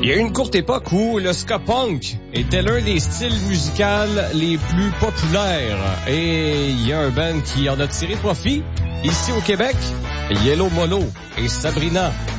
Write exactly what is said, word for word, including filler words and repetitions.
Il y a eu une courte époque où le ska punk était l'un des styles musicaux les plus populaires. Et il y a un band qui en a tiré profit ici au Québec, Yellow Molo et Sabrina.